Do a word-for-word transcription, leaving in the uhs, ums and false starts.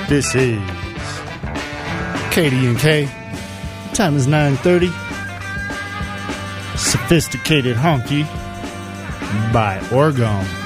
This is Katie and K. Time is nine thirty. Sophisticated Honky by Oregon.